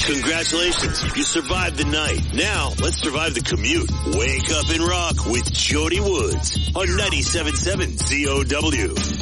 Congratulations, you survived the night. Now, let's survive the commute. Wake up and rock with Jody Woods on 97.7 COW.